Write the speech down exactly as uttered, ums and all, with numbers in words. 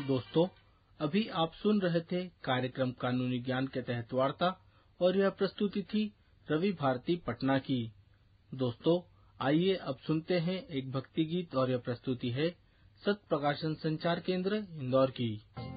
दोस्तों, अभी आप सुन रहे थे कार्यक्रम कानूनी ज्ञान के तहत वार्ता, और यह प्रस्तुति थी रवि भारती पटना की। दोस्तों, आइए अब सुनते हैं एक भक्ति गीत, और यह प्रस्तुति है सत्य प्रकाशन संचार केंद्र इंदौर की।